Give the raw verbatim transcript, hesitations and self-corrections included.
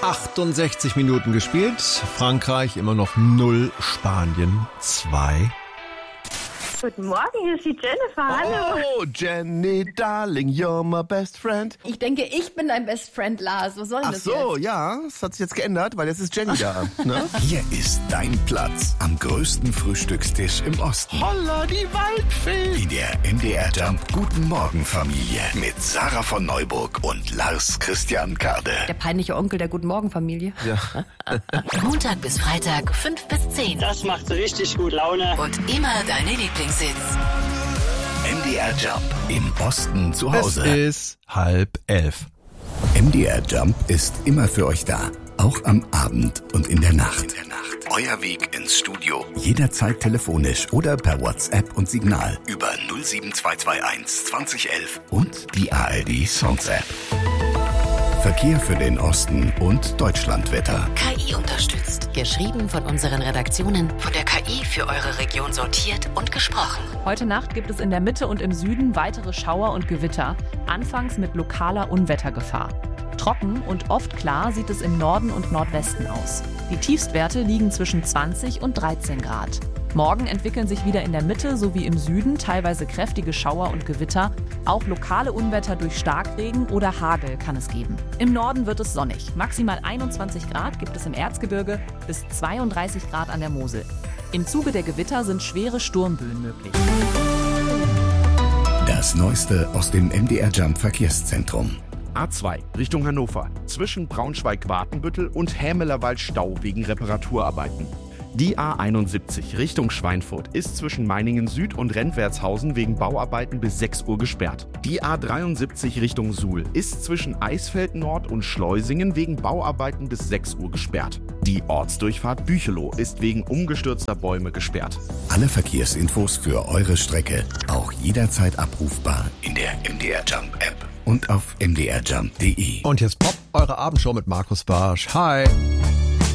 achtundsechzig Minuten gespielt. Frankreich immer noch null, Spanien zwei. Guten Morgen, hier ist die Jennifer. Hallo. Oh, Jenny, darling, you're my best friend. Ich denke, ich bin dein Best Friend, Lars. Was soll denn Ach das so, jetzt? ja, das hat sich jetzt geändert, weil jetzt ist Jenny da. Ne? Hier ist dein Platz am größten Frühstückstisch im Osten. Holla, die Waldfee. In der M D R Jump Guten Morgen Familie mit Sarah von Neuburg und Lars Christian Kade. Der peinliche Onkel der Guten Morgen Familie. Ja. Montag bis Freitag, fünf bis zehn. Das macht richtig gut Laune. Und immer deine Lieblingshits. M D R Jump im Osten zu Es Hause. ist halb elf. M D R Jump ist immer für euch da. Auch am Abend und in der Nacht. In der Nacht. Euer Weg ins Studio. Jederzeit telefonisch oder per WhatsApp und Signal. Über null sieben zwei zwei eins zwanzig elf und die A R D Songs App. Verkehr für den Osten und Deutschlandwetter. K I unterstützt. Geschrieben von unseren Redaktionen, von der K I für eure Region sortiert und gesprochen. Heute Nacht gibt es in der Mitte und im Süden weitere Schauer und Gewitter, anfangs mit lokaler Unwettergefahr. Trocken und oft klar sieht es im Norden und Nordwesten aus. Die Tiefstwerte liegen zwischen zwanzig und dreizehn Grad. Morgen entwickeln sich wieder in der Mitte sowie im Süden teilweise kräftige Schauer und Gewitter. Auch lokale Unwetter durch Starkregen oder Hagel kann es geben. Im Norden wird es sonnig. Maximal einundzwanzig Grad gibt es im Erzgebirge bis zweiunddreißig Grad an der Mosel. Im Zuge der Gewitter sind schwere Sturmböen möglich. Das Neueste aus dem M D R Jump Verkehrszentrum. A zwei Richtung Hannover, zwischen Braunschweig-Watenbüttel und Hämelerwald Stau wegen Reparaturarbeiten. Die A einundsiebzig Richtung Schweinfurt ist zwischen Meiningen Süd und Rentwertshausen wegen Bauarbeiten bis sechs Uhr gesperrt. Die A dreiundsiebzig Richtung Suhl ist zwischen Eisfeld Nord und Schleusingen wegen Bauarbeiten bis sechs Uhr gesperrt. Die Ortsdurchfahrt Büchelow ist wegen umgestürzter Bäume gesperrt. Alle Verkehrsinfos für eure Strecke auch jederzeit abrufbar in der M D R Jump App und auf m d r jump punkt d e. Und jetzt poppt eure Abendshow mit Markus Barsch. Hi.